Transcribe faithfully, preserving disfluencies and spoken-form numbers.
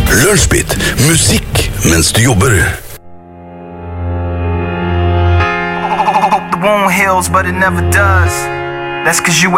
Lunsjbit, musikk mens du jobber. The wound heals, but it never does. That's cause you